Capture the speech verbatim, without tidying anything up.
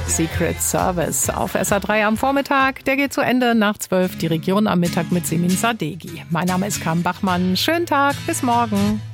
Secret Service auf S R drei am Vormittag. Der geht zu Ende nach zwölf. Die Region am Mittag mit Semin Sadeghi. Mein Name ist Carmen Bachmann. Schönen Tag, bis morgen.